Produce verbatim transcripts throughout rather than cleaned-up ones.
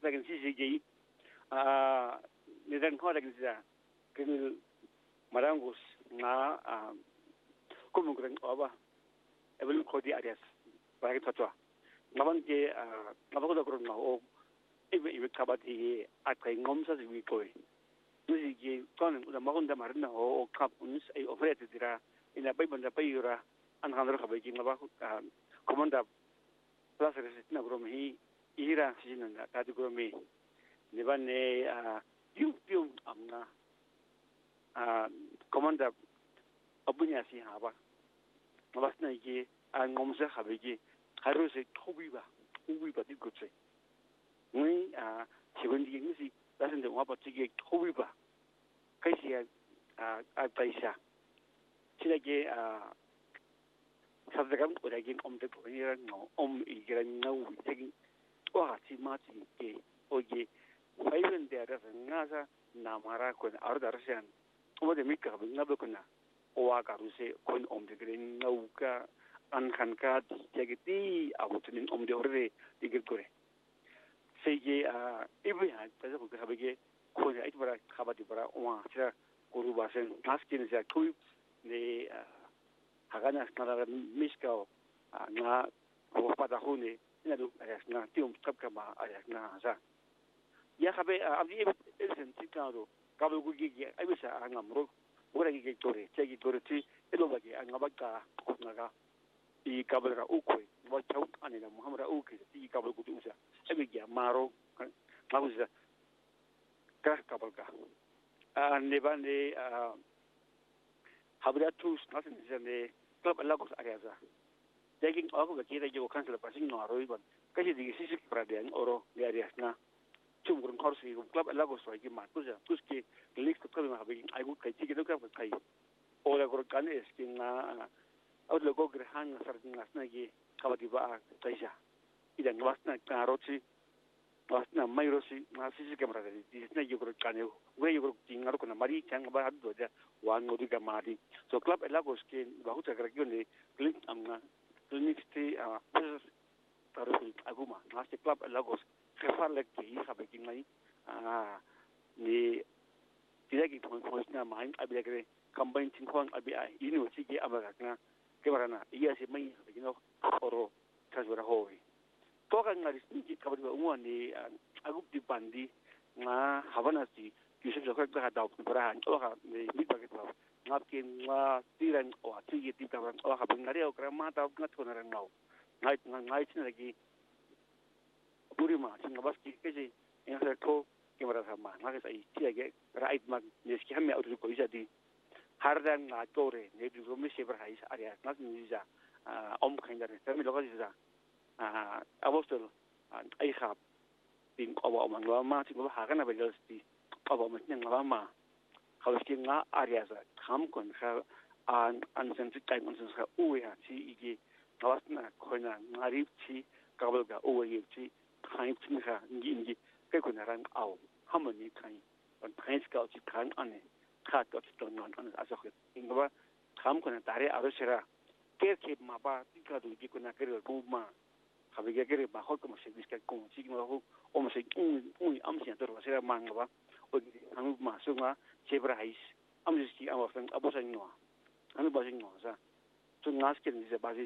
lakin sisi gi ah nidan ko lakin sisa kin marangus nga ah kumun kuran oba ebel ko di arias bagi tatwa ngaban ke ngaba ko kuran nga o ibe ibe kabati akai ngomsa zi ko nusi gi kon da magun da marna o kap uns ai ofrete dira ina bai banda bai yura an handar khabai gi ngaba komanda plus resistina gromi ira sinanga kadu gromi nebane yu yu amna ah komanda abunya si haba ngabasna gi an ngomsa khabai gi haruse thobiba ubiba di gutse ngi a segundi ngi lasen de wapa tige thobiba kaisi a a taisa silage a sabdagam uragin omde poira no om igran no tegi wa ti mati ke oge faiben de ara ngaza namara ko arda rashan omde mikka ngablo kuna owa karuse kon omde gren nauka an khanka jagiti abutunin omde hore digir gore sege a ibe ha taza ko habege ko ya itbara khabati bara wa sira koru basen naskin ja kui ne hagana skala miskao nga ko pada hune ina do ayasna tium kapkama ayasna za ya khabe abdi elsen tikado kabul gugi aibisa angamro ora gi tore chegi tore ti elo bagi angabaka kunaga i kabul ra ukoi wa chau anina muhammad ukoi ti kabul gudu usa ebe ya maro mabuza ka kabul ka a nebane a habratus nasin zane club lagos ariaza taking off ga kira jo kansela passing no aroi ban kaji digi sisi praden oro de ariasna chumgrun khorsi club lagos wa gi matuza tuski list ko ma habigi ai gut kai tigi do ka kai ora gor kan es kinga out logo grhan sardin asna gi kabadi ba taisa idan wasna karochi wasna mairosi na sisi kamera de disna gi gor kan we gor tingar ko na mari chang ba hadu ja wan ngodi ga mari so club lagos ke bahut agar gi click amna clinic ti a taru aguma na se club lagos khafar lek ki habegi ngai a ni tilagi thon khosna main abegre combine tin khon abi ai university ge amaga na ke barana iya se mai habegi no oro tasura hoy to kan ngari sinji kabari ba umwa ni agup di bandi nga habana si yusuf zakar ka daw bara to ka ni mi ba ke ba ngap ke nga tiran o ati ti ka ba o ka ngari o kra ma ta ngat ko na ngau ngai ngai tin lagi burima singa baski keje en sa to kemara sama ngai sai tiage right mag neski hamme auto ko jadi hardan na tore ne du romi seber hais area nas niza om khaindare tami logo niza a abostol ai khap tin awa mangwa ma tin ba hagana belosti awa ma tin ngwa ma khawski nga area za kham kon kha an an sen tik time on sen kha uya chi ige awasna khona ngarip chi kabel ga uya chi khain tin kha ngi ngi ke ko naran aw harmony kai on prince ka chi kan ane kha to to non an aso khit ingba kham ko na tare arosera ke ke ma ba ti ka du gi ko na kere ko ma khabe ge kere ba ho ko se bis ka ko chi ma ho o ma se un un am si to ro sera manga ba o ang ma so ma chebra hais am ji ki am fa abo sa no an ba ji no sa to ngas ke ni se basis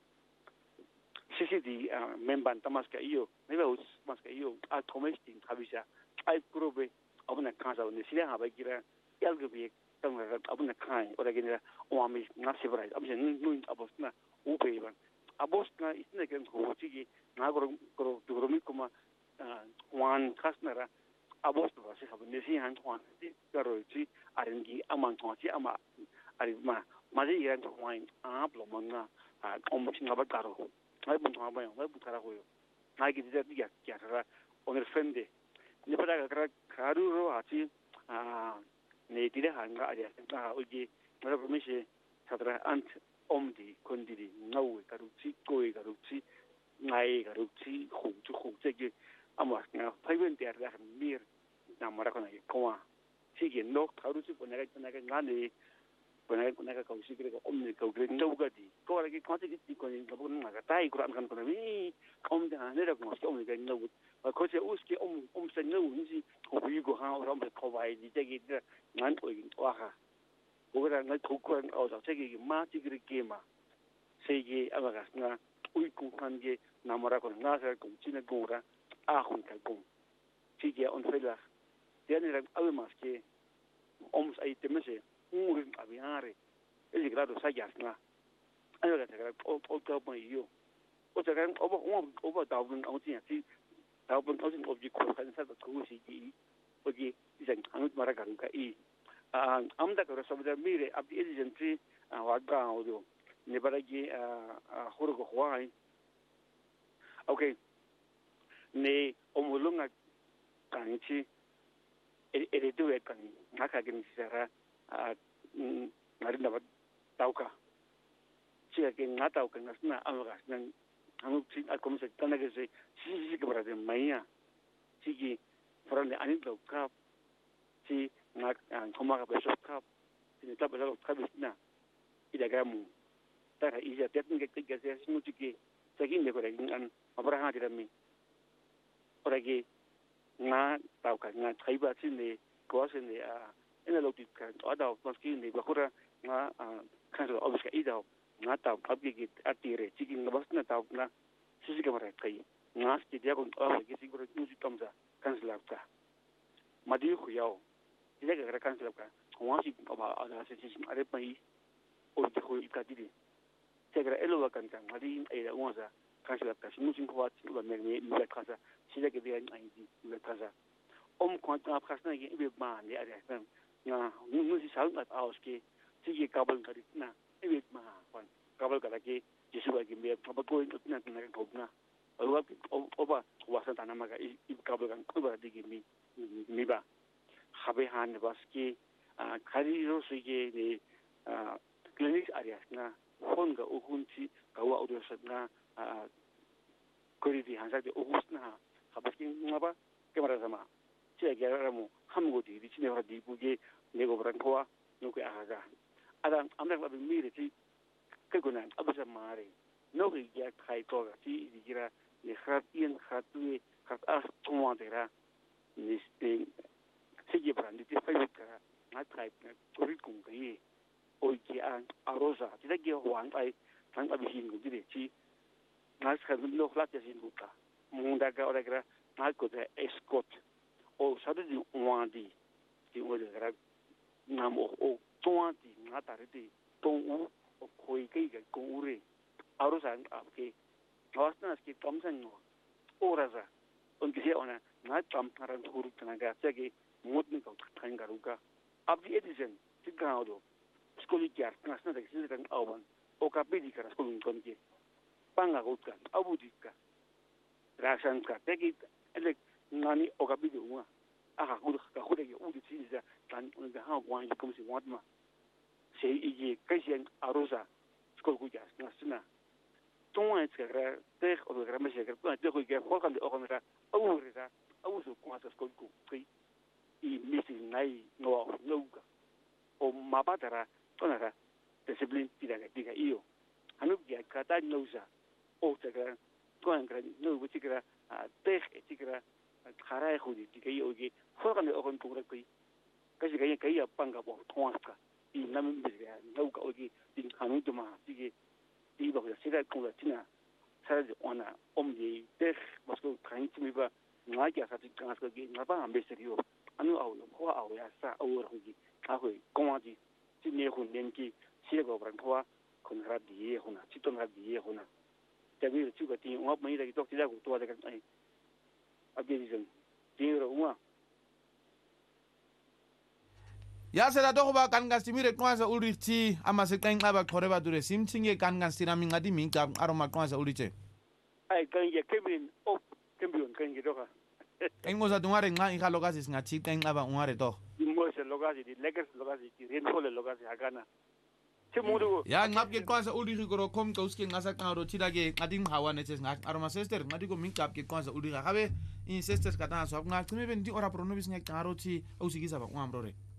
sisi di memban tamaska iyo neba us maska iyo a tomesting habisa ai probe abuna kansa ne sile ha ba gira yalgo bi tanga abuna kai ora gina o ami nasibrai abse nun abosna upe ban abosna isne ken ho chigi na goro goro duromi kuma wan kasnara abosna ba se ha ne si han twan ti garo chi arengi amang twan chi ama ari ma ma ji yan twan a blomanga a omchinga ba garo ai bun twa ba yo ai butara hoyo ai gi dia dia kia oner fende ni pada ka karu ro ati a ne dire hanga aja ta oge mara permission sadra ant omdi kondiri nawe karuchi koi karuchi ngai karuchi khu chu khu che ge ama na paiben der da mir na mara kona ko wa sige no karuchi ko na ga na ga ngane kona kona ka kausi kire ko omne ko kire no gadi ko ara ki kwati ki ko ni ko na ka tai kuran kan ko ni om da ne ra ko si omne ka no ko se uski om om se no ni ko bi go ha ora me ko bai di te ki ngan ko gi wa ha ko ra na ko ko au da te ki ma ti kire ke ma se ge aba na ui ku kan ge na mara ko na sa ko chi na go ra a hun ka go ti ge on fela de ne ra au mas ke om sai te me se un aviare e grado sa jasna ayo ga ta o o ka mo yo o ta kan o o o da bun o tin ti da bun o tin object ko kan sa ko si ji o ji isan anu mara kan ka i a am da ko so da mire ab di isan ti wa ga o do ne bara ji a horo ko hwai okay ne o mo lunga kan ti e e do e kan ngaka gin sara a ngari na tauka sia ke ngata ka ngasna amga nang anu tin a komisa tana ke se si si ke bara de maya si ki frande ani do ka si ngak an koma ka beso ka ni ta bela ka bisna ida gamu tara ija tetn ke ke se sinu ki sakin de ko an abraha de mi ora ke nga tauka nga thaiba sin ne ko se ne a ina lo ti kan ada maski ni bakura nga kan so obis ka ida nga ta abgi ki atire chiki nga basna ta na sisi kamera kai nga sti dia ko aba ki siguro music kamza kan slapta madi khu yao dia ka kan slapka wa si aba ada se si are pai o ti khu ka di se gra elo kan kan madi ai da wa sa kan slapka si music ko wat ba me me me ka sa si dia ke dia ai di me ka sa om ko ta khasna ki be ma ni are kan ya nu si sa ngat aus ke ti kabel ka na e ma pan kabel ka ke jisu ba ki me ba ko na na ko na o o ba wa sa ta na ma ka i kabel kan ko ba di ki mi mi ba habe han ba ski khari ro su ge ni clinic area na hon ga o hun ti ka wa o do sa na ko ri di han sa de o hus na ha ba ki ma ba ke mara sama che ge ra mo ham go di di ne ra di bu ge ne go bran ko no ke aga ada amna ba mi re ti ke go na abasa mare no ge ya khai ko ga ti di gira ne khat ien khat tu khat as ko de ra ni ste se ge bran di fa yo ka na khai ko ri kung ge o ki an arosa ti da ge hwang ai tang ba hin go di re ti na sa no khlat ya sin buka munda ga ora gra na ko de escort o sa de wandi ti o de gra nam o o toa ti nga ta re ti tong u o khoi kai ga ko ure aro san a ke wasna ski tomsan no ora za on ki ona na tam paran huru tana ga se ke mot ni ko than ga ruka ab di edisen ti ga do skoli kyar na sna de sin ran awan o ka pe di kara skoli kon ke panga go ka abu di ka rasan ka te ki ele nani o ka bi do wa aha ku ka ku de u di ti za tan un ga ha wan ji kom si wat ma se i ji kai sen arosa skol ku ja na sna ton es que gra te o gra me se gra te ku ke ho kan de o kan ra o re ra o su ku sa skol ku kai i mi si nai no no ga o ma ba dara ona ra discipline ti da ga diga io anu ya ka ta no sa o te gra ko an gra no ku ti gra te ti gra khara e khudi ti kai o ge ho kan de o kan ku ra kai ka ji ga kai ya panga bo thwa ka i nam mi ga no ka o ge tin khanu tu ma ti ge ti ba ga sira ku la tina sa de ona om ye te mas ko kan ti mi ba nga ja sa ti kan sa ge nga ba ambe serio anu au lo ho au ya sa au ro gi ka ho ko ma ji ti ne hu nen ki si go bran ho kon ra di ho na ti ton ra di ho na ta bi ti ga ti ngop mai da ki tok ti da ku to da ka ai abdizan tiro uma ya sera to ba kan gas timire kwasa ulriti ama se kan aba khoreba dure simtinge kan gas tirami ngadi minka aroma kwasa ulriche ai kan ye kebin op kembion kan ye doka engo za dungare nga ikha logasi ngati kan aba ungare to mo se logasi di legas logasi di renfole logasi agana Timudu ya ngap ke kwasa ulri goro kom to uske ngasa kan ro tidage ngadim hawa ne ches ngat aroma sister ngadi ko min kap ke kwasa ulri habe in sister kata so ngak tume ben di ora pronovis ngak karo ti ausigisa ba ngam rore